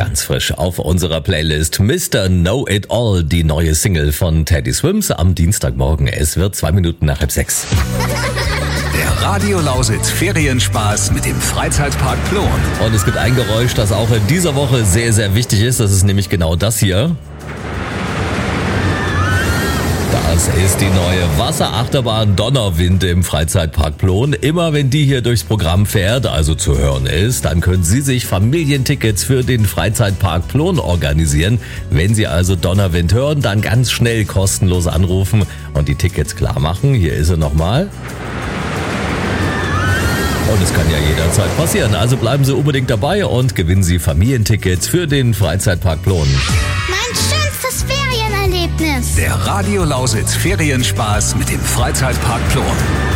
ganz frisch auf unserer Playlist Mr. Know It All, die neue Single von Teddy Swims am Dienstagmorgen. Es wird 2 Minuten nach 5:30. Der Radio Lausitz Ferienspaß mit dem Freizeitpark Plon. Und es gibt ein Geräusch, das auch in dieser Woche sehr, sehr wichtig ist. Das ist nämlich genau das hier. Das ist die neue Wasserachterbahn Donnerwind im Freizeitpark Plon. Immer wenn die hier durchs Programm fährt, also zu hören ist, dann können Sie sich Familientickets für den Freizeitpark Plon organisieren. Wenn Sie also Donnerwind hören, dann ganz schnell kostenlos anrufen und die Tickets klar machen. Hier ist sie nochmal. Und es kann ja jederzeit passieren, also bleiben Sie unbedingt dabei und gewinnen Sie Familientickets für den Freizeitpark Plon. Mein schönstes Ferienerlebnis. Der Radio Lausitz Ferienspaß mit dem Freizeitpark Plon.